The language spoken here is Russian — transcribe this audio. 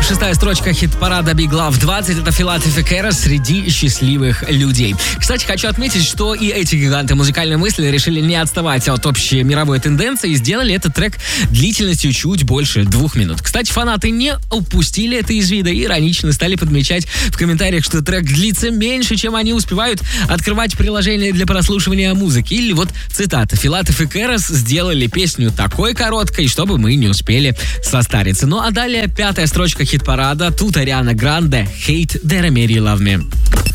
Шестая строчка хит-парада Big Love 20 — это Филатов и Кэрос «Среди счастливых людей». Кстати, хочу отметить, что и эти гиганты музыкальной мысли решили не отставать от общей мировой тенденции и сделали этот трек длительностью чуть больше 2 минут. Кстати, фанаты не упустили это из вида и иронично стали подмечать в комментариях, что трек длится меньше, чем они успевают открывать приложение для прослушивания музыки. Или вот цитата: «Филатов и Кэрос сделали песню такой короткой, чтобы мы не успели состариться». Ну а далее пятая строчка хит-парада. Тут Ариана Гранде «Hate That I Made You Love Me».